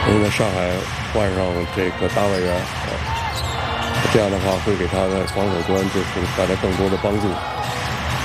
因为在上海换上这个大外援，这样的话会给他的防守端就是带来更多的帮助。